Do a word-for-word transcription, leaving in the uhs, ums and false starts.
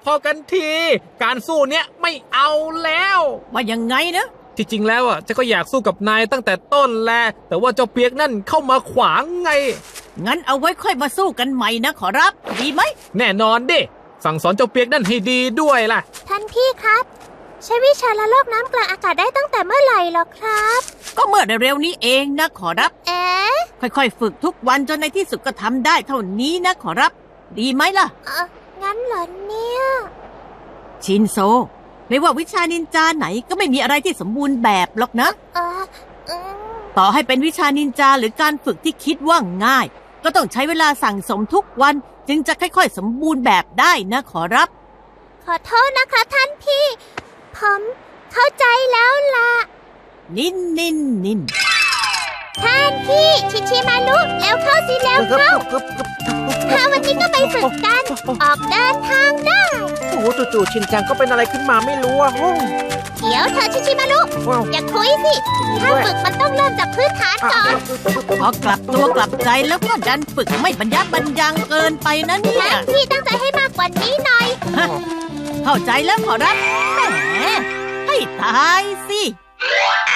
พอกันทีการสู้เนี้ยไม่เอาแล้วว่ายังไงนะที่จริงแล้วอ่ะฉันก็อยากสู้กับนายตั้งแต่ต้นแหละแต่ว่าเจ้าเปียกนั่นเข้ามาขวางไงงั้นเอาไว้ค่อยมาสู้กันใหม่นะขอรับดีไหมแน่นอนดิสั่งสอนเจ้าเปียกนั่นให้ดีด้วยล่ะท่านพี่ครับใช้วิชาละโลกน้ำกลางอากาศได้ตั้งแต่เมื่อไหร่หรอครับก็เมื่อเร็วๆนี้เองนะขอรับเอ๊ะค่อยๆฝึกทุกวันจนในที่สุดก็ทำได้เท่านี้นะขอรับดีไหมล่ะเอองั้นเหรอเนี่ยชินโซไม่ว่าวิชานินจาไหนก็ไม่มีอะไรที่สมบูรณ์แบบหรอกนะเออต่อให้เป็นวิชานินจาหรือการฝึกที่คิดว่าง่ายก็ต้องใช้เวลาสั่งสมทุกวันจึงจะค่อยๆสมบูรณ์แบบได้นะขอรับขอโทษนะคะท่านพี่ผมเข้าใจแล้วล่ะนินนินนินท่านพี่ชิชิมาลุแล้วเข้าสิแล้วเข้าถ้าวันนี้ก็ไปฝึกกันออกเดินทางได้โอ้จู่ๆชินจังก็เป็นอะไรขึ้นมาไม่รู้อะห้องเดี๋ยวเธอชิชิมาลุอย่าคุยสิถ้าฝึกมันต้องเริ่มจากพื้นฐานก่อนพอกลับตัวกลับใจแล้วก็ดันฝึกไม่บรรยับบรรยังเกินไปนะเนี่ยท่านพี่ตั้งใจให้มากกว่านี้หน่อยเข้าใจแล้วขอรับแหมให้ตายสิ